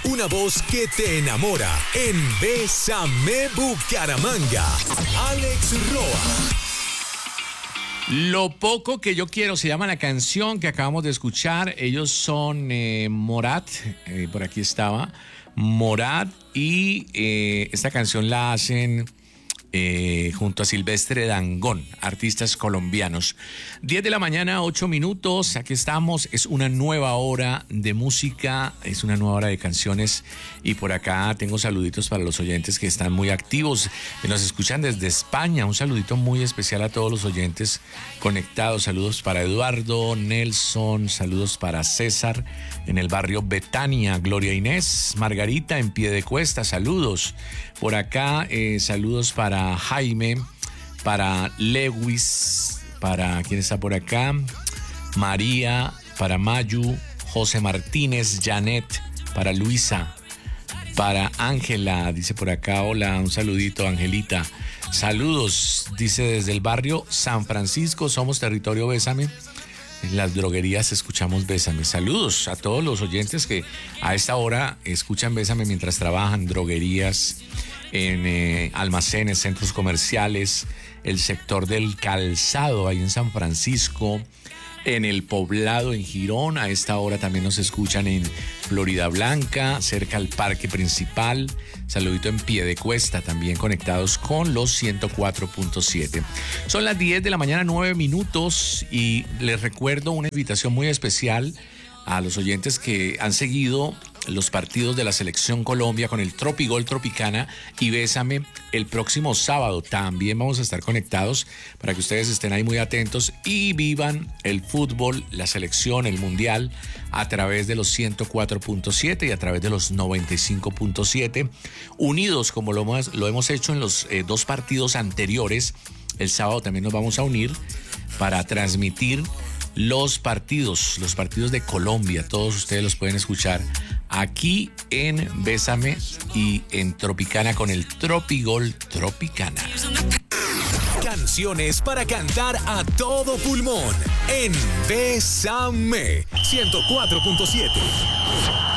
una voz que te enamora en Bésame Bucaramanga. Alex Roa. Lo poco que yo quiero se llama la canción que acabamos de escuchar. Ellos son Morat, por aquí estaba Morat, y esta canción la hacen junto a Silvestre Dangond, artistas colombianos. 10 de la mañana, 8 minutos, aquí estamos. Es una nueva hora de música, es una nueva hora de canciones, y por acá tengo saluditos para los oyentes que están muy activos, que nos escuchan desde España. Un saludito muy especial a todos los oyentes conectados. Saludos para Eduardo, Nelson, saludos para César en el barrio Betania, Gloria Inés, Margarita en Piedecuesta, saludos. Por acá, saludos para Jaime, para Lewis, para ¿quién está por acá? María, para Mayu, José Martínez, Janet, para Luisa, para Ángela, dice por acá, hola, un saludito, Angelita. Saludos, dice desde el barrio San Francisco, somos territorio Bésame. En las droguerías escuchamos Bésame. Saludos a todos los oyentes que a esta hora escuchan Bésame mientras trabajan, droguerías, en almacenes, centros comerciales, el sector del calzado ahí en San Francisco, en el Poblado, en Girón. A esta hora también nos escuchan en Florida Blanca, cerca al parque principal. Saludito en Piedecuesta, también conectados con los 104.7. Son las 10 de la mañana, 9 minutos, y les recuerdo una invitación muy especial a los oyentes que han seguido los partidos de la Selección Colombia con el Tropigol Tropicana y Bésame. El próximo sábado también vamos a estar conectados para que ustedes estén ahí muy atentos y vivan el fútbol, la selección, el mundial a través de los 104.7 y a través de los 95.7, unidos como lo hemos hecho en los dos partidos anteriores. El sábado también nos vamos a unir para transmitir los partidos de Colombia. Todos ustedes los pueden escuchar aquí en Bésame y en Tropicana con el Tropigol Tropicana. Canciones para cantar a todo pulmón en Bésame 104.7.